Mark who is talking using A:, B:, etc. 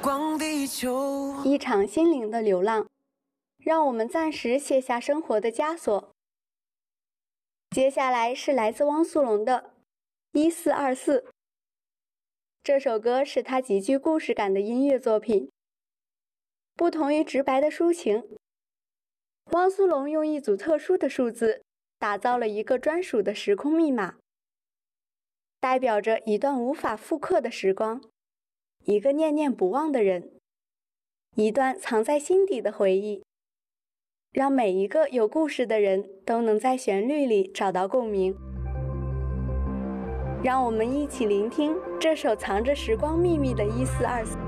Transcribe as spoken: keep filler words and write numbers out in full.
A: 光地球。
B: 一场心灵的流浪，让我们暂时卸下生活的枷锁。接下来是来自汪苏泷的一四二四，这首歌是他极具故事感的音乐作品。不同于直白的抒情，汪苏泷用一组特殊的数字打造了一个专属的时空密码，代表着一段无法复刻的时光，一个念念不忘的人，一段藏在心底的回忆，让每一个有故事的人都能在旋律里找到共鸣。让我们一起聆听这首藏着时光秘密的一四二四。